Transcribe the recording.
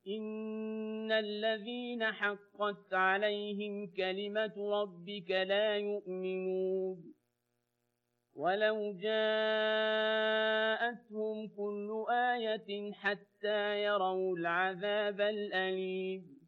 إن الذين حقت عليهم كلمة ربك لا يؤمنون ولو جاءتهم كل آية حتى يروا العذاب الأليم